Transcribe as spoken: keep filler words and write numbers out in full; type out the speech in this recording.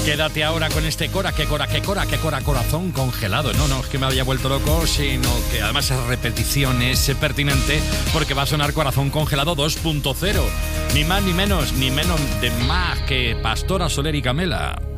Quédate ahora con este Cora, que Cora, que Cora, que Cora, corazón congelado. No, no, es que me había vuelto loco, sino que además esa repetición es pertinente porque va a sonar Corazón Congelado dos punto cero. Ni más ni menos, ni menos de más que Pastora Soler y Camela.